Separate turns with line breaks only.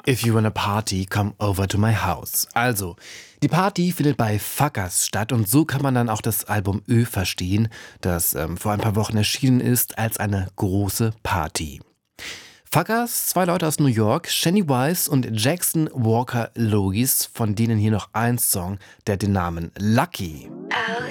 If you wanna party, come over to my house. Also, die Party findet bei Fuckers statt und so kann man dann auch das Album Ö verstehen, das vor ein paar Wochen erschienen ist als eine große Party. Fuckers, zwei Leute aus New York, Shani Wise und Jackson Walker Logis, von denen hier noch ein Song, der hat den Namen Lucky.